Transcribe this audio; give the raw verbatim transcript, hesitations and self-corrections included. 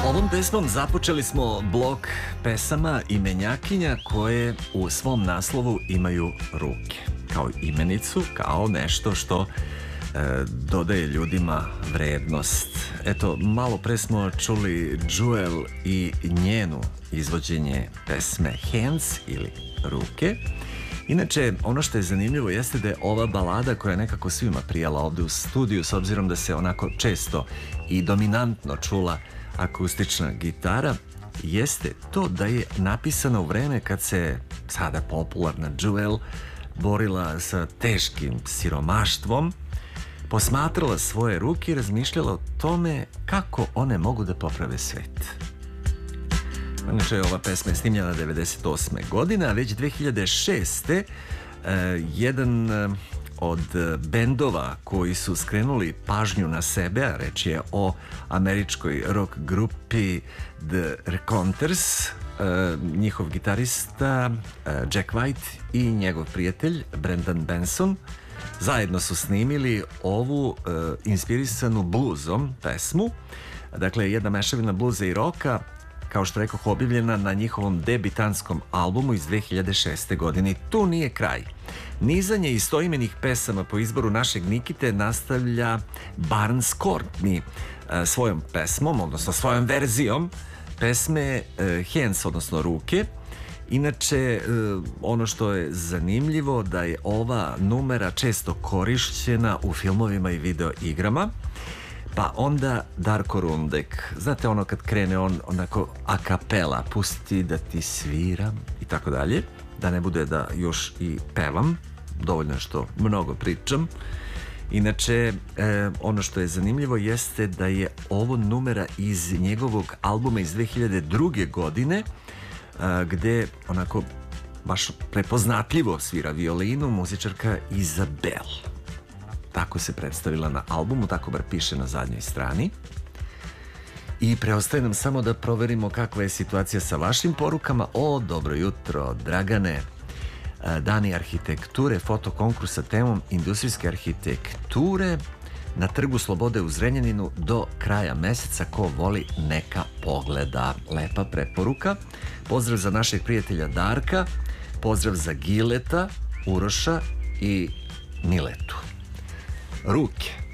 Ovom pesmom započeli smo blok pesama imenjakinja koje u svom naslovu imaju ruke. Kao imenicu, kao nešto što e, dodaje ljudima vrednost. Eto, malo pre smo čuli Jewel i njenu izvođenje pesme Hands ili ruke. Inače, ono što je zanimljivo jeste da je ova balada koja je nekako svima prijala ovde u studiju, s obzirom da se onako često i dominantno čula akustična gitara, jeste to da je napisana u vreme kad se sada popularna Jewel borila sa teškim siromaštvom, posmatrala svoje ruke i razmišljala o tome kako one mogu da poprave svet. Inače, ova pesma je snimljena devedeset osme godine, a već dve hiljade šeste. Uh, jedan uh, od bendova koji su skrenuli pažnju na sebe, a reč je o američkoj rock grupi The Raconteurs, uh, njihov gitarista uh, Jack White i njegov prijatelj Brendan Benson zajedno su snimili ovu uh, inspirisanu bluzom pesmu. Dakle, jedna mešavina bluza i roka, kao što rekoh, objavljena na njihovom debitanskom albumu iz dve hiljade šeste. godine. I tu nije kraj. Nizanje istoimenih pesama po izboru našeg Nikite nastavlja Barnes Courtney svojom pesmom, odnosno svojom verzijom pesme Hands, odnosno ruke. Inače, ono što je zanimljivo da je ova numera često korišćena u filmovima i video igrama. Pa onda Darko Rundek, znate ono kad krene on onako a kapela, pusti da ti sviram i tako dalje, da ne bude da još i pevam, dovoljno što mnogo pričam. Inače, eh, ono što je zanimljivo jeste da je ovo numera iz njegovog albuma iz dve hiljade druge. godine, eh, gde onako baš prepoznatljivo svira violinu muzičarka Izabel. Tako se predstavila na albumu, tako bar piše na zadnjoj strani. I preostaje nam samo da proverimo kakva je situacija sa vašim porukama. O, dobro jutro, Dragane. Dani arhitekture, fotokonkurs sa temom industrijske arhitekture na Trgu Slobode u Zrenjaninu do kraja meseca. Ko voli, neka pogleda. Lepa preporuka. Pozdrav za našeg prijatelja Darka, pozdrav za Gileta, Uroša i Miletu. Ruke.